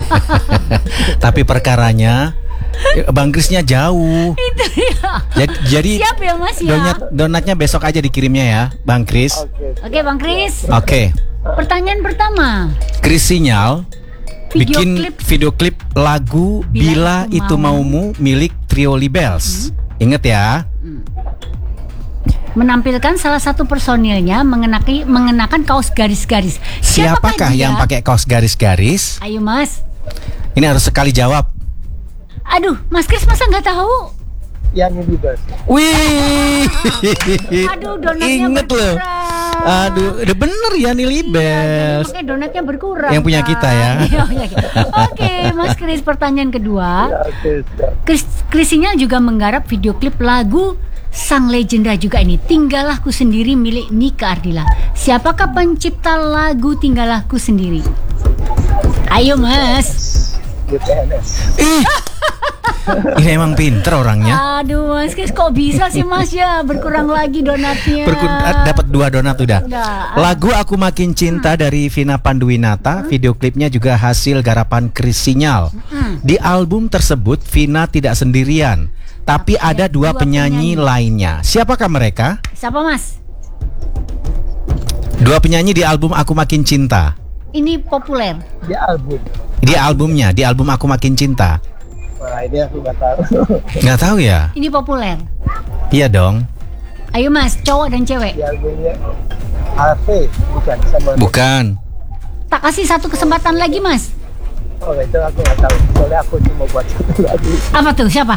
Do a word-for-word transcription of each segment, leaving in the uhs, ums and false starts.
Tapi perkaranya Bang Krisnya jauh. Itu ya. Jadi, jadi siap ya Mas ya. Donat, donatnya besok aja dikirimnya ya, Bang Kris. Oke. Oke Bang Kris. Oke. Pertanyaan pertama. Kris Sinyal Video bikin klip. video klip lagu Bila, Bila Itu Itu Maumu milik Trio Libels. Hmm. Ingat ya. Menampilkan salah satu personilnya mengenaki, mengenakan kaos garis-garis. Siapakah dia? yang pakai kaos garis-garis? Ayo Mas. Ini harus sekali jawab. Aduh, Mas Kris masa nggak tahu? Yang ini bos. Wih. Aduh, donatnya Inget loh. berkurang. Aduh, udah bener ya nih Iya, Libels. jadi makanya donatnya berkurang. Yang punya Kak. kita ya. Iya, punya kita. Oke, Mas Kris, pertanyaan kedua. Ya, oke. Siap. Kris, Kris Sinyal juga menggarap video klip lagu sang legenda juga ini, Tinggalahku Sendiri milik Nika Ardila. Siapakah pencipta lagu Tinggalahku Sendiri? Ayo Mas. G P N S. Ih. Ini emang pinter orangnya. Aduh Mas Kris, kok bisa sih Mas ya? Berkurang lagi donatnya. Berku- dapat dua donat udah. Udah. Lagu Aku Makin Cinta dari Vina Panduwinata, video klipnya juga hasil garapan Kris Sinyal. Di album tersebut Vina tidak sendirian, tapi Tapi ada ada dua dua penyanyi penyanyi. lainnya. Siapakah mereka? Siapa Mas? Dua penyanyi di album Aku Makin Cinta. Ini populer. Dia album. Di albumnya, di album Aku Makin Cinta. Wah ini aku nggak tahu. Nggak tahu ya? Ini populer. Iya dong. Ayo Mas, cowok dan cewek. Di albumnya Harvey bukan sama. Bukan. Tak kasih satu kesempatan lagi Mas. Oh itu aku nggak tahu. Soalnya aku cuma buat satu lagu. Apa tuh? Siapa?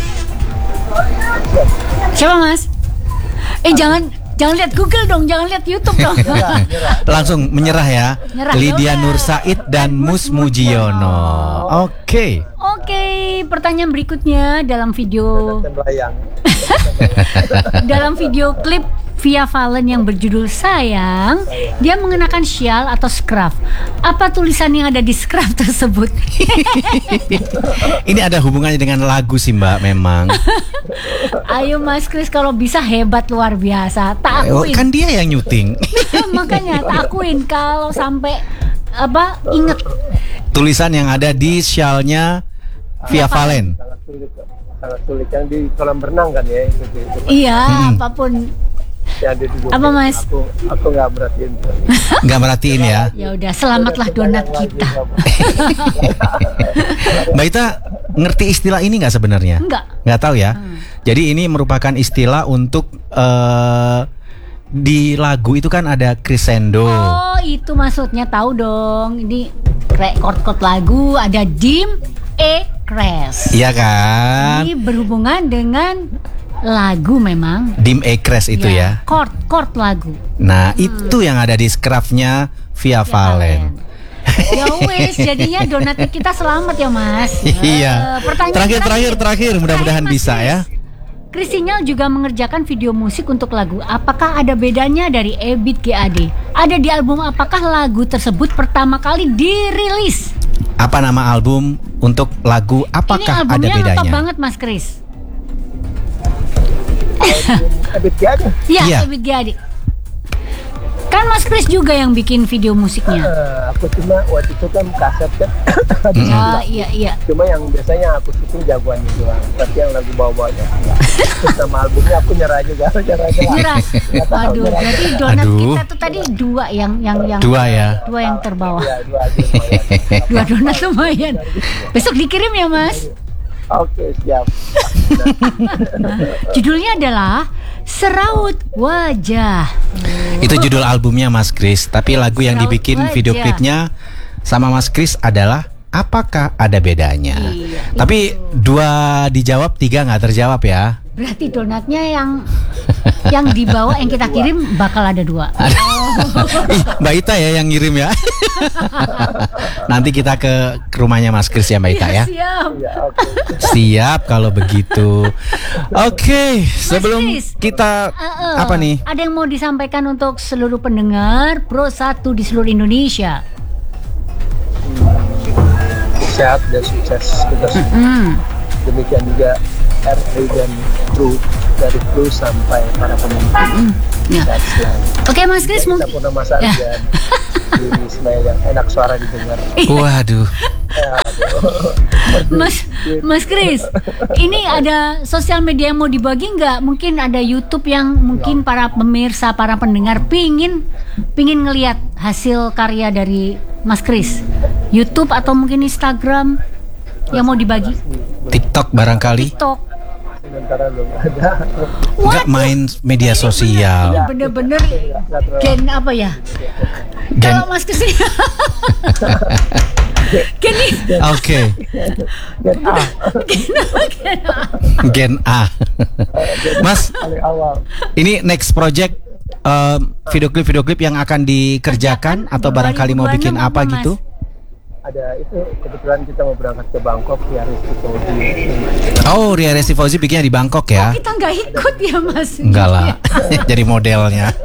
Siapa Mas? Eh jangan jangan lihat Google dong, jangan lihat YouTube dong. Nyerah, nyerah. Langsung menyerah ya. Nyerah, Lydia yaudah. Nur Said dan Mus Mujiono. Oke. Oke, pertanyaan berikutnya dalam video Dan melayang. dalam video klip Via Valen yang berjudul Sayang, dia mengenakan syal atau scarf. Apa tulisan yang ada di scarf tersebut? Ini ada hubungannya dengan lagu sih Mbak memang. Ayo Mas Kris, kalau bisa hebat luar biasa. Tak Oh, akuin. kan dia yang nyuting. Makanya tak akuin kalau sampai apa inget. Tulisan yang ada di syalnya Via Valen. Sangat sulit, kok. sangat sulit. Yang di kolam renang kan ya itu. itu, itu. Iya, Hmm. apapun. Yang di video Apa, klip. Mas? Aku aku nggak merhatiin. Nggak merhatiin ya. Ya udah, selamatlah donat kita. Mbak Ita ngerti istilah ini nggak sebenarnya? Enggak. Nggak tahu ya. Jadi ini merupakan istilah untuk eh, di lagu itu kan ada crescendo. Oh, itu maksudnya, tahu dong. Ini kayak chord-chord lagu, ada dim, E, crash. Iya kan? Ini berhubungan dengan lagu memang. Dim E crash itu ya. Chord, chord lagu. Nah, itu yang ada di scarfnya Via Valen. Ya wes, jadinya donatnya kita selamat ya Mas. Iya. Eh, pertanyaan Terakhir terakhir terakhir mudah-mudahan Mas bisa Kris. ya. Kris Sinyal juga mengerjakan video musik untuk lagu. Apakah ada bedanya dari Ebit G A D? Ada di album apakah lagu tersebut pertama kali dirilis? Apa nama album untuk lagu? Ini Apakah ada albumnya lengkap bedanya? banget Mas Kris. Habis ada. Iya, Iya. Ebit G A D. Kan Mas Kris juga yang bikin video musiknya. Eh, aku cuma waktu itu kan kaset kan. Oh, iya iya. Cuma yang biasanya aku syuting jagoannya doang. Tapi yang lagu bawa-bawanya enggak. Terus nama albumnya aku nyerah juga, nyerah aja. Nyerah. Nggak tahu, Aduh, nyerah berarti aja. donat Aduh. kita tuh tadi dua yang yang yang Dua ya. dua yang terbawah. Iya, dua aja lumayan. Dua donat lumayan. Besok dikirim ya Mas. Oke, siap. Judulnya adalah Seraut Wajah. Itu judul albumnya Mas Kris, tapi lagu yang Seraut dibikin Wajah. video klipnya sama Mas Kris adalah Apakah Ada Bedanya. Iya, Tapi dua dijawab, tiga nggak terjawab ya. Berarti donatnya yang yang dibawa yang kita kirim bakal ada dua. Ih, Mbak Ita ya yang ngirim ya. Nanti kita ke, ke rumahnya Mas Kris ya Mbak Ita ya. Siap. Ya, oke. Siap kalau begitu. Oke, sebelum Kris. kita Eh, eh, apa nih? Ada yang mau disampaikan untuk seluruh pendengar Pro satu di seluruh Indonesia? Sehat dan sukses kita semua. Hmm. Demikian juga R A dan kru, dari kru sampai para pemimpin. Ya. Sehat selalu. Oke Mas Kris, Kita mungkin Purnama Sari Ya. dan Yuni Ismail yang enak suara didengar. Waduh. Ya, Mas Mas Kris, ini ada sosial media yang mau dibagi nggak? Mungkin ada YouTube yang mungkin para pemirsa, para pendengar pingin pingin ngelihat hasil karya dari Mas Kris. YouTube atau mungkin Instagram yang mau dibagi? TikTok barangkali. TikTok. Sementara belum ada. Nggak main media sosial. Ini bener-bener gen apa ya? Gen- Kalau Mas Kris ini gen ini Oke. Gen A. gen apa? Gen A. Mas, Paling awal. ini next project eh, video klip video klip yang akan dikerjakan atau barangkali mau bikin apa Mas? gitu? Ada itu kebetulan kita mau berangkat ke Bangkok di hari itu. Oh, Ria Resti Fauzi bikinnya di Bangkok ya? Kita nggak ikut ya Mas? Enggak lah, jadi modelnya.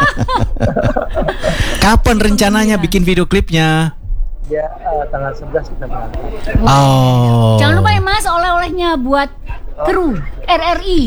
Kapan rencananya bikin video klipnya? Dia uh, tanggal sebelas kita berangkat. Oh. Jangan lupa ya Mas, oleh-olehnya buat kru R R I.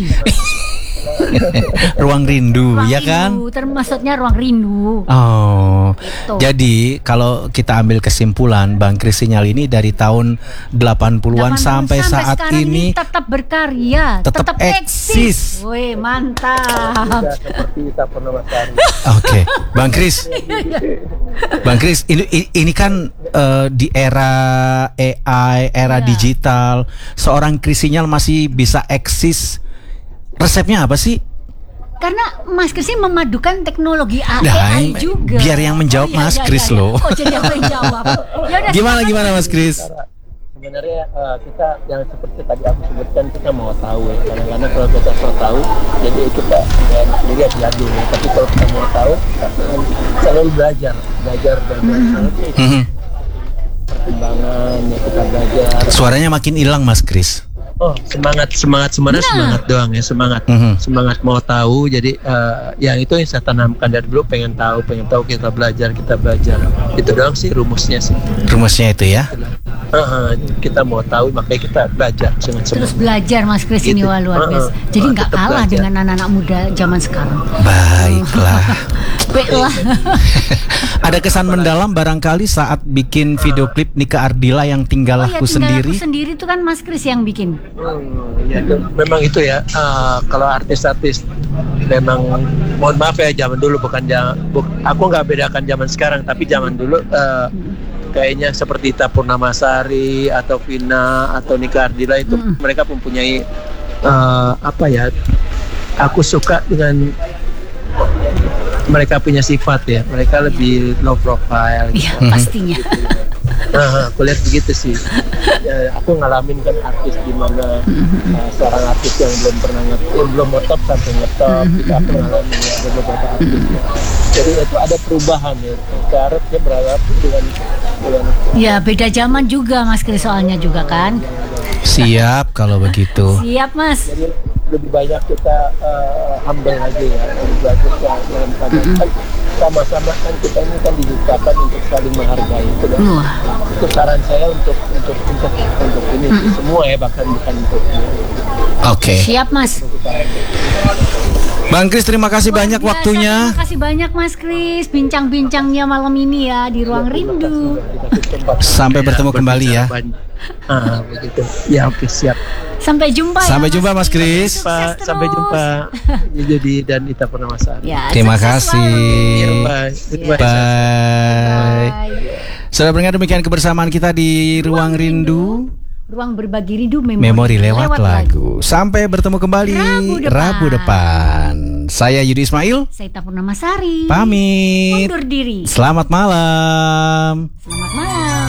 Ruang Rindu, Ruang ya kan? Rindu, termasuknya Ruang Rindu. Oh. Gitu. Jadi kalau kita ambil kesimpulan, Bang Kris Sinyal ini dari tahun delapan puluhan sampai, saat sekarang ini tetap berkarya, tetap tetap, eksis. Wih, mantap. Sudah seperti kita pernah Masari. Oke, Bang Kris. Bang Kris, ini ini kan eh, di era A I, era Iya. digital, seorang Kris Sinyal masih bisa eksis. Resepnya apa sih? Karena Mas Kris ini memadukan teknologi A Nah, I juga. biar yang menjawab iya, Mas iya, Kris iya. loh. Oh, jadi aku yang jawab. Ya udah, Gimana silakan. gimana Mas Kris? Cara- Sebenarnya eh, kita yang seperti tadi aku sebutkan kita mau tahu ya. Kadang-kadang kalau kita mau tahu, jadi kita ya, jadi hati-hati ya. Tapi kalau kita mau tahu, kita selalu belajar, belajar dan belajar. Mhm. Perkembangan ya kita belajar. Suaranya makin hilang Mas Kris. Oh, semangat, semangat, sebenarnya Nah. semangat doang ya, semangat, Mhm. semangat mau tahu. Jadi eh, yang itu yang saya tanamkan dari dulu, pengen tahu, pengen tahu, kita belajar, kita belajar. Itu doang sih rumusnya sih. Rumusnya itu ya. Heeh, kita mau tahu, makanya kita belajar dengan Terus semangat. belajar Mas Kris ini Gitu. wah, luar Uh-uh. biasa. Jadi Uh, nggak tetap kalah belajar. dengan anak-anak muda zaman sekarang. Baiklah. Baiklah. Ada kesan mendalam barangkali saat bikin video klip Nika Ardila yang tinggal Oh aku ya, tinggal sendiri. aku sendiri itu kan Mas Kris yang bikin. Hmm, ya, itu, memang itu ya. eh, kalau artis-artis memang, mohon maaf ya, zaman dulu bukan zaman, aku nggak bedakan zaman sekarang, tapi zaman dulu eh, kayaknya seperti Ita Purnamasari atau Vina atau Nika Ardila itu Mm. mereka mempunyai eh, apa ya? Aku suka dengan mereka punya sifat ya. Mereka lebih low profile. Iya, gitu. pastinya. Nah, aku lihat begitu sih. Ya, aku ngalamin kan artis di mana uh, seorang artis yang belum pernah ngetop, belum ngetop sampai ngetop. Kita aku ngalamin ya, ada beberapa artis. Ya. Jadi itu ada perubahan ya. Saya harap dia berharap dengan dengan Ya beda zaman juga Mas Kris soalnya juga kan. Siap kalau begitu. Siap Mas. jadi lebih banyak kita uh, humble aja ya, lebih bagus ya dalam keadaan kan sama-sama kan kita ini kan diciptakan untuk saling menghargai itu kan. Wah. Itu saran saya untuk untuk untuk untuk ini sih, semua ya, bahkan bukan untuk Oke. Siap Mas. Bang Kris, terima kasih Luar banyak biasa, waktunya. Terima kasih banyak Mas Kris bincang-bincangnya malam ini ya di Ruang Rindu. Sampai bertemu kembali ya. Ah, begitu. Ya, oke, siap. Sampai jumpa ya. Sampai jumpa Mas Kris. Pak, Sukses sampai terus. jumpa. Ya, jadi dan Ita Purnamasari. Ya, Terima sukses kasih. Ya, selalu. bye. Goodbye. Bye. Bye. Sudah mendengar demikian kebersamaan kita di Ruang Rindu. Ruang berbagi rindu memori, Memori lewat lagu. Sampai bertemu kembali Rabu depan. Rabu depan. Saya Yudi Ismail. Saya Ita Purnamasari. Pamit. Undur diri. Selamat malam. Selamat malam.